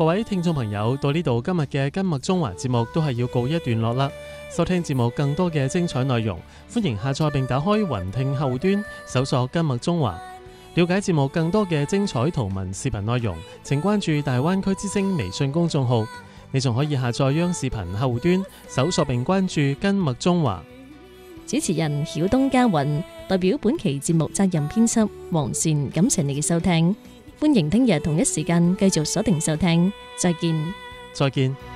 各位聽眾朋友，到呢度今日嘅今麥中華節目都係要告一段落啦。收聽節目更多嘅精彩內容，歡迎下載並打開雲聽後端，搜索今麥中華。了解節目更多嘅精彩圖文視頻內容，請關注大灣區之聲微信公眾號。你仲可以下載央視頻後端，搜索並關注今麥中華。 主持人曉東家雲代表本期節目責任編輯黃善，感謝你嘅收聽。歡迎聽日同一時間繼續鎖定收聽，再見。 再見。